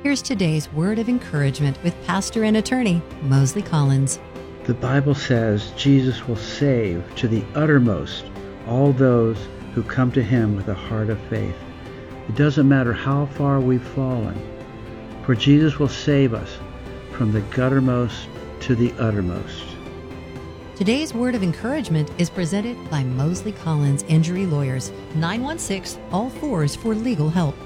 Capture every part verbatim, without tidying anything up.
Here's today's word of encouragement with pastor and attorney Mosley Collins. The Bible says Jesus will save to the uttermost all those who come to him with a heart of faith. It doesn't matter how far we've fallen, for Jesus will save us from the guttermost to the uttermost. Today's word of encouragement is presented by Mosley Collins Injury Lawyers, nine one six, all fours for legal help.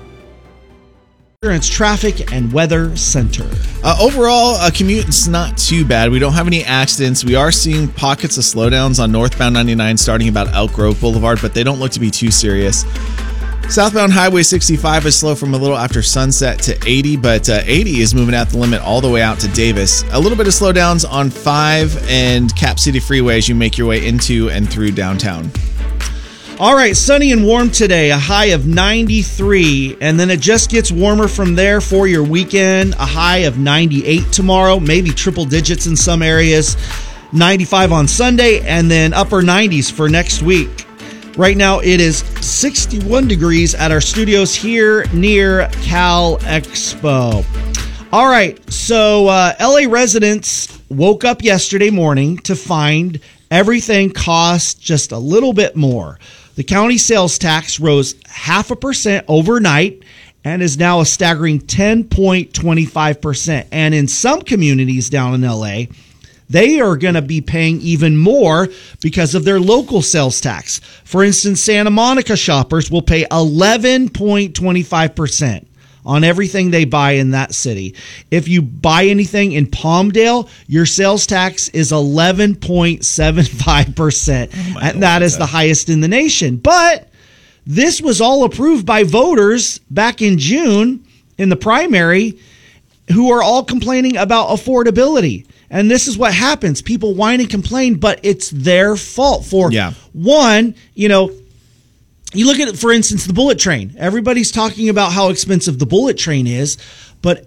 Insurance Traffic and Weather Center. Uh, overall, a commute is not too bad. We don't have any accidents. We are seeing pockets of slowdowns on northbound ninety-nine starting about Elk Grove Boulevard, but they don't look to be too serious. Southbound Highway sixty-five is slow from a little after sunset to eighty, but uh, eighty is moving out the limit all the way out to Davis. A little bit of slowdowns on five and Cap City Freeway as you make your way into and through downtown. All right, sunny and warm today, a high of ninety-three, and then it just gets warmer from there for your weekend, a high of ninety-eight tomorrow, maybe triple digits in some areas, ninety-five on Sunday, and then upper nineties for next week. Right now, it is sixty-one degrees at our studios here near Cal Expo. All right, so uh, L A residents woke up yesterday morning to find everything cost just a little bit more. The county sales tax rose half a percent overnight and is now a staggering ten point two five percent. And in some communities down in L A, they are going to be paying even more because of their local sales tax. For instance, Santa Monica shoppers will pay eleven point two five percent on everything they buy in that city. If you buy anything in Palmdale, your sales tax is eleven point seven five percent, oh and that is the highest in the nation. But this was all approved by voters back in June in the primary, who are all complaining about affordability. And this is what happens. People whine and complain, but it's their fault. For yeah. one, you know, you look at, for instance, the bullet train. Everybody's talking about how expensive the bullet train is, but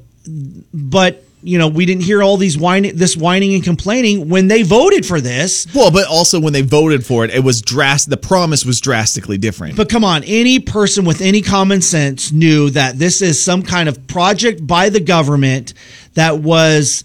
but you know, we didn't hear all these whining, this whining and complaining when they voted for this. Well, but also when they voted for it, it was drastic. The promise was drastically different. But come on, any person with any common sense knew that this is some kind of project by the government that was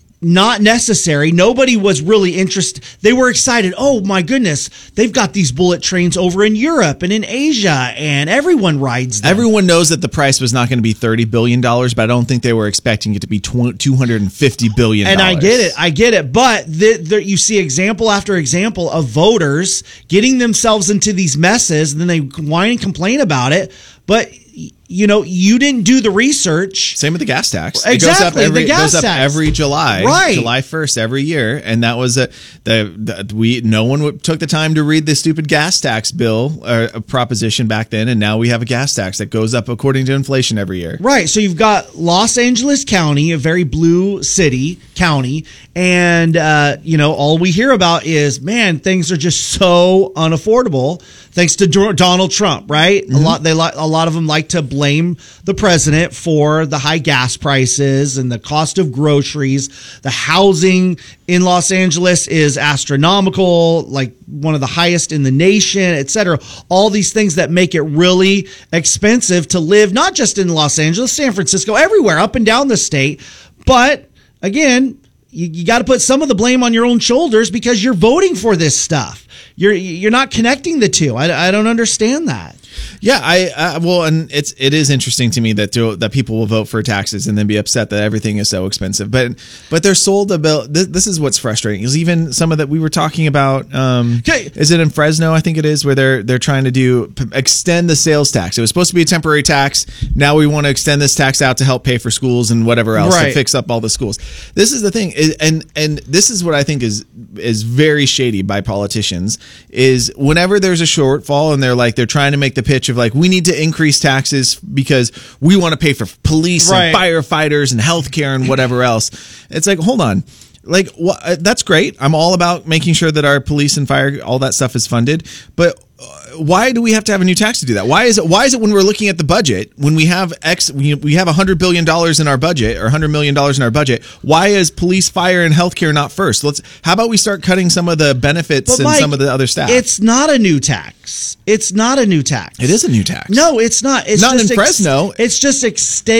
not necessary. Nobody was really interested. They were excited. Oh my goodness, they've got these bullet trains over in Europe and in Asia, and everyone rides them. Everyone knows that the price was not going to be thirty billion dollars, but I don't think they were expecting it to be two hundred fifty billion dollars. And I get it. I get it. But the, the, you see example after example of voters getting themselves into these messes, and then they whine and complain about it. But you know, you didn't do the research. Same with the gas tax. Exactly, it goes up every, the gas it goes up tax. every July, right? July first every year, and that was a the, the we no one took the time to read the stupid gas tax bill or a proposition back then, and now we have a gas tax that goes up according to inflation every year. Right. So you've got Los Angeles County, a very blue city county, and uh, you know, all we hear about is, man, things are just so unaffordable thanks to Donald Trump, right? Mm-hmm. A lot they a lot of them like to blame the president for the high gas prices and the cost of groceries. The housing in Los Angeles is astronomical, like one of the highest in the nation, et cetera. All these things that make it really expensive to live, not just in Los Angeles, San Francisco, everywhere, up and down the state. But again, you, you got to put some of the blame on your own shoulders because you're voting for this stuff. You're you're not connecting the two. I, I don't understand that. Yeah, I uh, well, and it's it is interesting to me that to, that people will vote for taxes and then be upset that everything is so expensive. But but they're sold a bill. This, this is what's frustrating. Is even some of that we were talking about. Um, okay. Is it in Fresno? I think it is, where they're they're trying to do extend the sales tax. It was supposed to be a temporary tax. Now we want to extend this tax out to help pay for schools and whatever else, right, to fix up all the schools. This is the thing, and and this is what I think is is very shady by politicians. Is whenever there's a shortfall and they're like they're trying to make the pitch of like, we need to increase taxes because we want to pay for police, right, and firefighters and healthcare and whatever else. It's like, hold on. Like, wh- that's great. I'm all about making sure that our police and fire, all that stuff is funded. But why do we have to have a new tax to do that? Why is it? Why is it when we're looking at the budget, when we have X, we, we have a hundred billion dollars in our budget or a hundred million dollars in our budget? Why is police, fire, and healthcare not first? Let's. How about we start cutting some of the benefits but and Mike, some of the other staff? It's not a new tax. It's not a new tax. It is a new tax. No, it's not. It's not just in Fresno. Ex- it's just extending.